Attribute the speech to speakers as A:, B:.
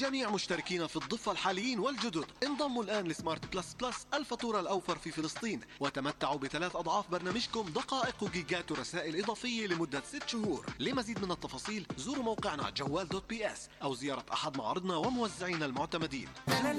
A: لجميع مشتركين في الضفة الحاليين والجدد، انضموا الآن لسمارت بلس بلس الفاتورة الأوفر في فلسطين، وتمتعوا ب3 أضعاف برنامجكم دقائق وجيجات ورسائل إضافية لمدة 6 شهور. لمزيد من التفاصيل زوروا موقعنا جوال.bs أو زيارة أحد معارضنا وموزعينا المعتمدين.